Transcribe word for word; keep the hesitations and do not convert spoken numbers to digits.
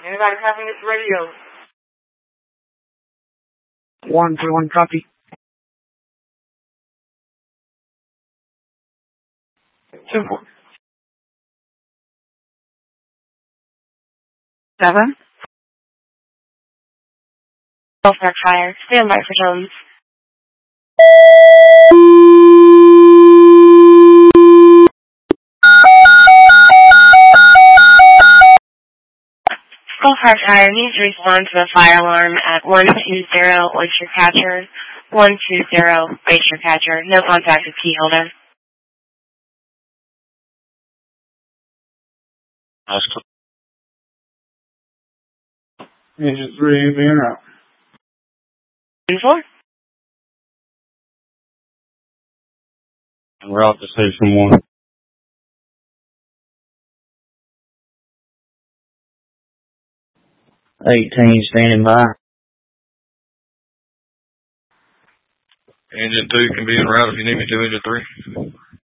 Anybody copying this radio? One for one copy. Two four. Seven. Golf Park Fire. Stand by for Jones. Golf Park Fire needs to respond to the fire alarm at one two zero Oyster Catcher. one two zero Oyster Catcher. No contact with key holder. That's cool. Engine three, in and out. Ten four. We're out to station one. eighteen standing by. Engine two can be en route if you need me to, engine three.